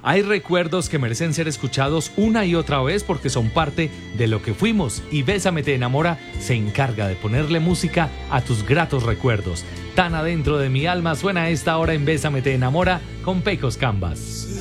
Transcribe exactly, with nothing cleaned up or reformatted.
Hay recuerdos que merecen ser escuchados una y otra vez porque son parte de lo que fuimos, y Bésame te enamora se encarga de ponerle música a tus gratos recuerdos. Tan adentro de mi alma suena a esta hora en Bésame te enamora con Pecos Canvas.